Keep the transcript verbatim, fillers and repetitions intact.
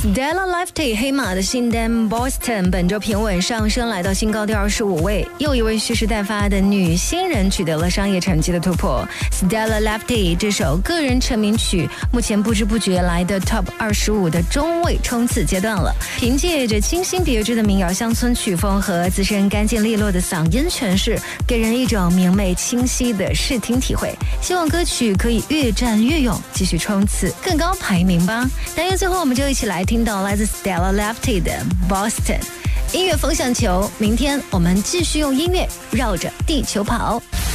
Stella Lefty 黑马的新单 Boston 本周平稳上升，来到新高第二十五位，又一位蓄势待发的女新人取得了商业成绩的突破。Stella Lefty 这首个人成名曲目前不知不觉来的 Top 二十五的中位冲刺阶段了，凭借着清新别致的民谣乡村曲风和自身干净利落的嗓音诠释，给人一种明媚清晰的视听体会。希望歌曲可以越战越勇，继续冲刺更高排名吧。单元最后我们就一起来听到来自 Stella Lefty 的 Boston。音乐风向球，明天我们继续用音乐绕着地球跑。